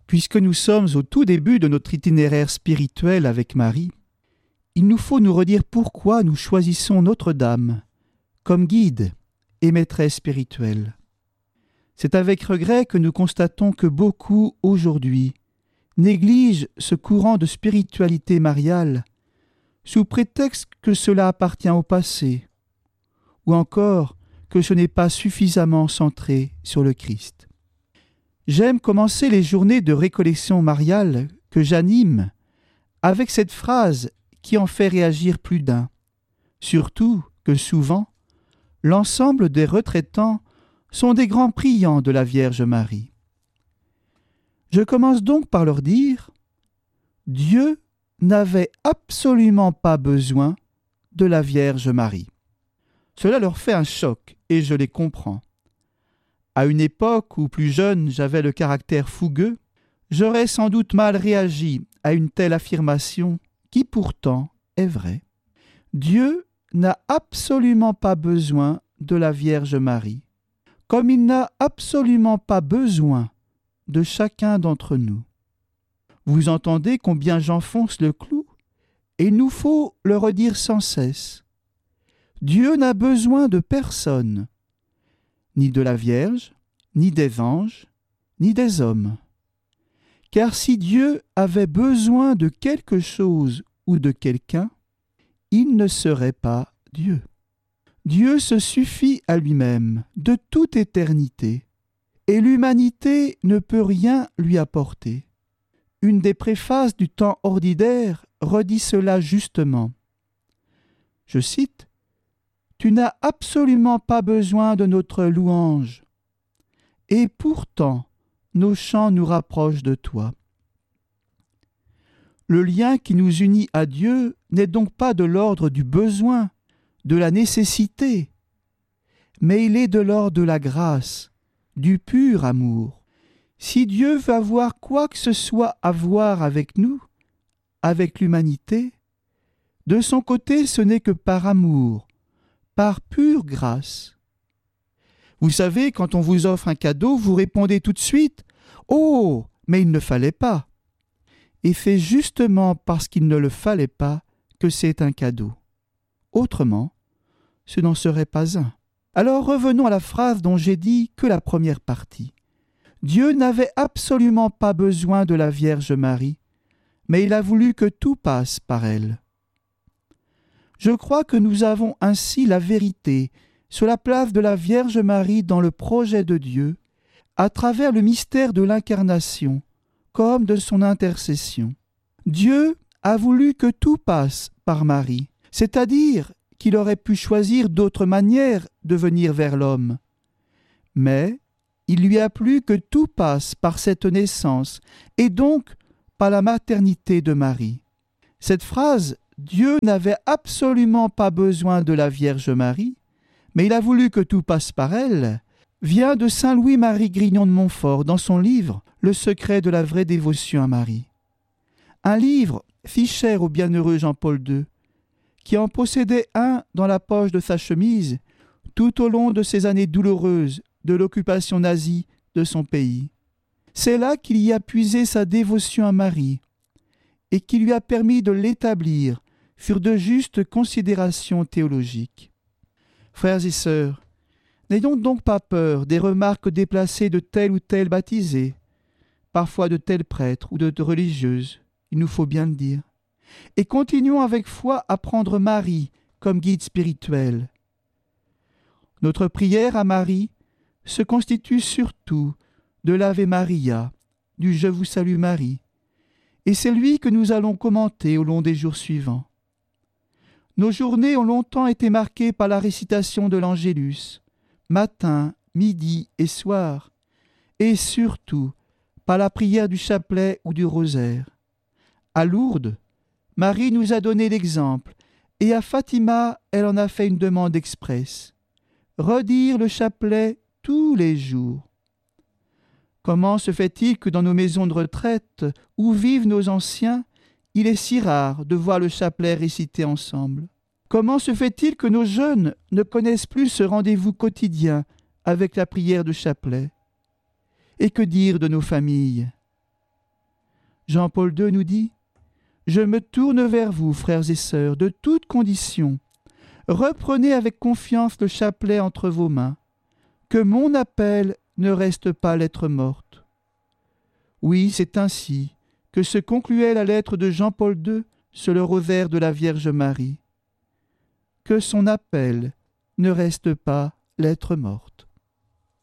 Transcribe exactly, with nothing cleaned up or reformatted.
Puisque nous sommes au tout début de notre itinéraire spirituel avec Marie, il nous faut nous redire pourquoi nous choisissons Notre-Dame comme guide et maîtresse spirituelle. C'est avec regret que nous constatons que beaucoup, aujourd'hui, négligent ce courant de spiritualité mariale sous prétexte que cela appartient au passé, ou encore que ce n'est pas suffisamment centré sur le Christ. J'aime commencer les journées de récollection mariale que j'anime avec cette phrase qui en fait réagir plus d'un, surtout que souvent, l'ensemble des retraitants sont des grands priants de la Vierge Marie. Je commence donc par leur dire « Dieu n'avait absolument pas besoin de la Vierge Marie ». Cela leur fait un choc et je les comprends. À une époque où, plus jeune, j'avais le caractère fougueux, j'aurais sans doute mal réagi à une telle affirmation qui pourtant est vraie. Dieu n'a absolument pas besoin de la Vierge Marie, comme il n'a absolument pas besoin de chacun d'entre nous. Vous entendez combien j'enfonce le clou, et il nous faut le redire sans cesse. Dieu n'a besoin de personne, ni de la Vierge, ni des anges, ni des hommes. Car si Dieu avait besoin de quelque chose ou de quelqu'un, il ne serait pas Dieu. Dieu se suffit à lui-même de toute éternité, et l'humanité ne peut rien lui apporter. Une des préfaces du temps ordinaire redit cela justement. Je cite « Tu n'as absolument pas besoin de notre louange, et pourtant nos chants nous rapprochent de toi. » Le lien qui nous unit à Dieu n'est donc pas de l'ordre du besoin, de la nécessité, mais il est de l'ordre de la grâce, du pur amour. Si Dieu veut avoir quoi que ce soit à voir avec nous, avec l'humanité, de son côté ce n'est que par amour, par pure grâce. Vous savez, quand on vous offre un cadeau, vous répondez tout de suite « Oh, mais il ne fallait pas !» Et c'est justement parce qu'il ne le fallait pas que c'est un cadeau. Autrement, ce n'en serait pas un. Alors revenons à la phrase dont j'ai dit que la première partie. Dieu n'avait absolument pas besoin de la Vierge Marie, mais il a voulu que tout passe par elle. Je crois que nous avons ainsi la vérité sur la place de la Vierge Marie dans le projet de Dieu, à travers le mystère de l'incarnation, comme de son intercession. Dieu a voulu que tout passe par Marie, c'est-à-dire qu'il aurait pu choisir d'autres manières de venir vers l'homme. Mais il lui a plu que tout passe par cette naissance, et donc par la maternité de Marie. Cette phrase « Dieu n'avait absolument pas besoin de la Vierge Marie, mais il a voulu que tout passe par elle » vient de saint Louis-Marie Grignon de Montfort dans son livre « Le secret de la vraie dévotion à Marie ». Un livre si cher au bienheureux Jean-Paul deux, qui en possédait un dans la poche de sa chemise tout au long de ces années douloureuses de l'occupation nazie de son pays. C'est là qu'il y a puisé sa dévotion à Marie et qui lui a permis de l'établir sur de justes considérations théologiques. Frères et sœurs, n'ayons donc pas peur des remarques déplacées de tel ou tel baptisé, parfois de tel prêtre ou de religieuse, il nous faut bien le dire, et continuons avec foi à prendre Marie comme guide spirituel. Notre prière à Marie se constitue surtout de l'Ave Maria, du Je vous salue Marie, et c'est lui que nous allons commenter au long des jours suivants. Nos journées ont longtemps été marquées par la récitation de l'Angélus, matin, midi et soir, et surtout par la prière du chapelet ou du rosaire. À Lourdes, Marie nous a donné l'exemple, et à Fatima, elle en a fait une demande expresse. Redire le chapelet tous les jours. Comment se fait-il que dans nos maisons de retraite, où vivent nos anciens, il est si rare de voir le chapelet récité ensemble? Comment se fait-il que nos jeunes ne connaissent plus ce rendez-vous quotidien avec la prière de chapelet? Et que dire de nos familles? Jean-Paul deux nous dit « Je me tourne vers vous, frères et sœurs, de toutes conditions. Reprenez avec confiance le chapelet entre vos mains. Que mon appel ne reste pas lettre morte. » Oui, c'est ainsi que se concluait la lettre de Jean-Paul deux sur le rosaire de la Vierge Marie. Que son appel ne reste pas lettre morte.